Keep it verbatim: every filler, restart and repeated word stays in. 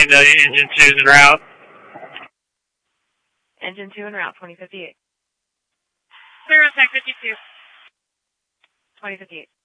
A and W, engine two's en route. Engine two en route, twenty fifty-eight. Clear on Tech fifty-two. twenty fifty-eight.